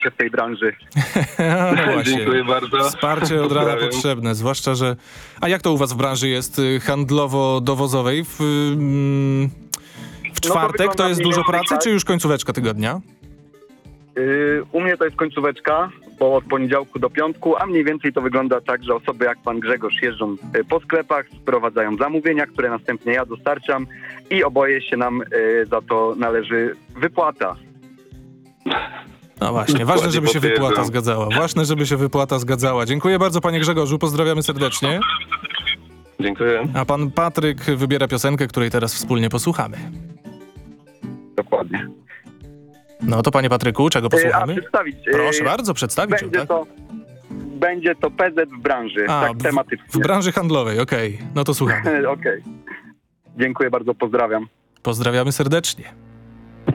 w tej branży. No właśnie. Dziękuję bardzo. Wsparcie od rana Pozdrawiam. potrzebne, zwłaszcza, że... A jak to u was w branży jest handlowo-dowozowej? W czwartek wygląda to jest mniej dużo więcej pracy, tak. czy już końcóweczka tygodnia? U mnie to jest końcóweczka, bo od poniedziałku do piątku, a mniej więcej to wygląda tak, że osoby jak pan Grzegorz jeżdżą po sklepach, sprowadzają zamówienia, które następnie ja dostarczam i oboje się nam za to należy wypłata. No właśnie, ważne, żeby się potwierdzam. wypłata zgadzała. Ważne, żeby się wypłata zgadzała. Dziękuję bardzo, panie Grzegorzu, pozdrawiamy serdecznie. Dziękuję. A pan Patryk wybiera piosenkę, której teraz wspólnie posłuchamy. Dokładnie. No to panie Patryku, czego A posłuchamy? przedstawić. Proszę bardzo, przedstawić ją, tak? Będzie to PZ w branży, tak tematycznie. w branży handlowej, okej. No to słuchamy. Okej. Dziękuję bardzo, pozdrawiam. Pozdrawiamy serdecznie.